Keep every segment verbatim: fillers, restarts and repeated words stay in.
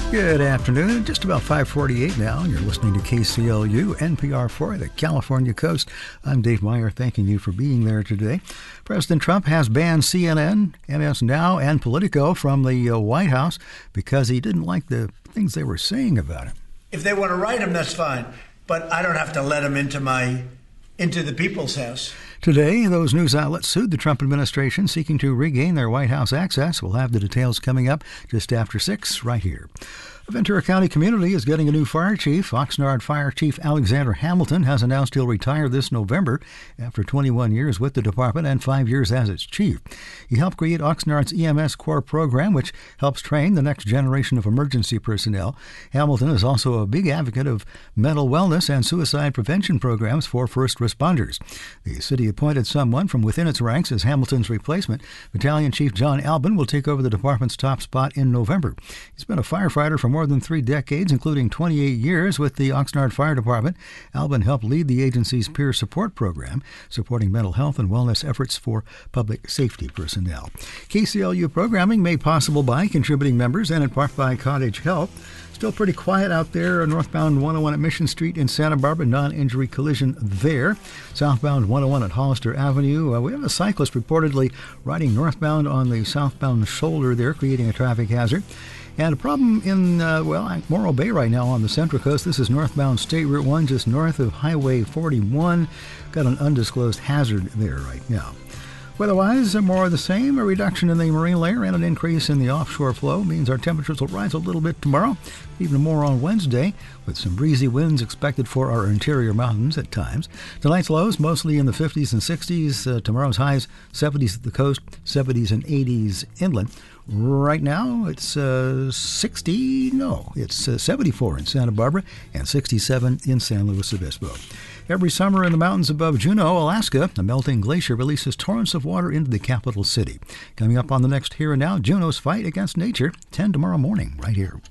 Good afternoon. Just about five forty-eight now, and you're listening to K C L U, N P R for the California Coast. I'm Dave Meyer, thanking you for being there today. President Trump has banned C N N, M S Now, and Politico from the uh, White House because he didn't like the things they were saying about him. If they want to write him, that's fine, but I don't have to let him into my into the people's house. Today, those news outlets sued the Trump administration, seeking to regain their White House access. We'll have the details coming up just after six, right here. A Ventura County community is getting a new fire chief. Oxnard Fire Chief Alexander Hamilton has announced he'll retire this November after twenty-one years with the department and five years as its chief. He helped create Oxnard's E M S Corps program, which helps train the next generation of emergency personnel. Hamilton is also a big advocate of mental wellness and suicide prevention programs for first responders. The city appointed someone from within its ranks as Hamilton's replacement. Battalion Chief John Albin will take over the department's top spot in November. He's been a firefighter for more than three decades, including twenty-eight years with the Oxnard Fire Department. Albin helped lead the agency's peer support program, supporting mental health and wellness efforts for public safety personnel. K C L U programming made possible by contributing members and in part by Cottage Health. Still pretty quiet out there, northbound one oh one at Mission Street in Santa Barbara, non-injury collision there. Southbound one oh one at Hollister Avenue. Uh, we have a cyclist reportedly riding northbound on the southbound shoulder there, creating a traffic hazard. And a problem in, uh, well, Morro Bay right now on the Central Coast. This is northbound State Route one, just north of Highway forty-one. Got an undisclosed hazard there right now. Weather-wise, more of the same. A reduction in the marine layer and an increase in the offshore flow means our temperatures will rise a little bit tomorrow, even more on Wednesday, with some breezy winds expected for our interior mountains at times. Tonight's lows mostly in the fifties and sixties. Uh, tomorrow's highs, seventies at the coast, seventies and eighties inland. Right now, it's uh, sixty, no, it's uh, seventy-four in Santa Barbara and sixty-seven in San Luis Obispo. Every summer in the mountains above Juneau, Alaska, a melting glacier releases torrents of water into the capital city. Coming up on the next Here and Now, Juneau's fight against nature, ten tomorrow morning, right here.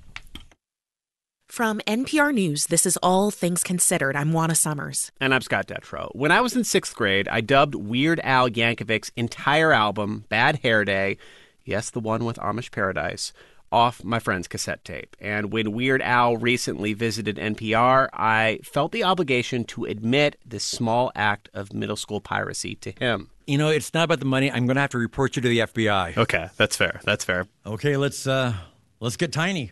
From N P R News, this is All Things Considered. I'm Juana Summers. And I'm Scott Detrow. When I was in sixth grade, I dubbed Weird Al Yankovic's entire album, Bad Hair Day, yes, the one with Amish Paradise, off my friend's cassette tape. And when Weird Al recently visited N P R, I felt the obligation to admit this small act of middle school piracy to him. You know, it's not about the money. I'm going to have to report you to the F B I. Okay, that's fair. That's fair. Okay, let's uh, let's get tiny.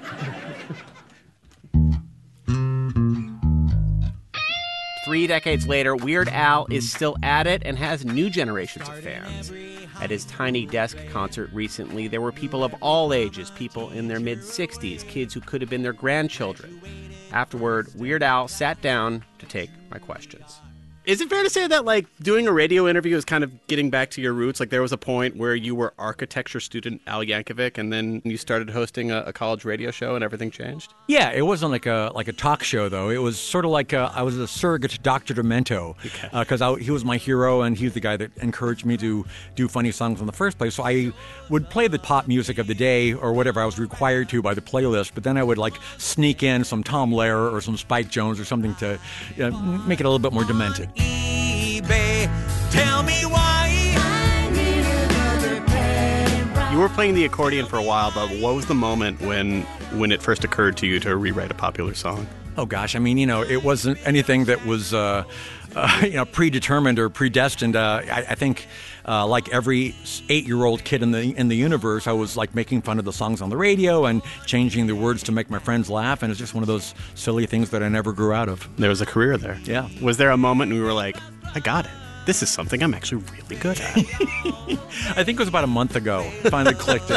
Three decades later, Weird Al is still at it and has new generations of fans. At his Tiny Desk concert recently, there were people of all ages, people in their mid-sixties, kids who could have been their grandchildren. Afterward, Weird Al sat down to take my questions. Is it fair to say that, like, doing a radio interview is kind of getting back to your roots? Like, there was a point where you were architecture student Al Yankovic, and then you started hosting a, a college radio show, and everything changed? Yeah, it wasn't like a like a talk show, though. It was sort of like a, I was a surrogate Doctor Demento, because okay. uh, he was my hero, and he was the guy that encouraged me to do funny songs in the first place. So I would play the pop music of the day, or whatever I was required to by the playlist, but then I would, like, sneak in some Tom Lehrer or some Spike Jones or something to you know, make it a little bit more demented. Tell me why I need another pen. You were playing the accordion for a while, but what was the moment when when it first occurred to you to rewrite a popular song? Oh gosh, I mean, you know, it wasn't anything that was uh, uh, you know predetermined or predestined. Uh, I, I think, uh, like every eight-year-old kid in the in the universe, I was like making fun of the songs on the radio and changing the words to make my friends laugh, and it's just one of those silly things that I never grew out of. There was a career there. Yeah. Was there a moment when we were like, I got it. This is something I'm actually really good at. I think it was about a month ago. Finally clicked it.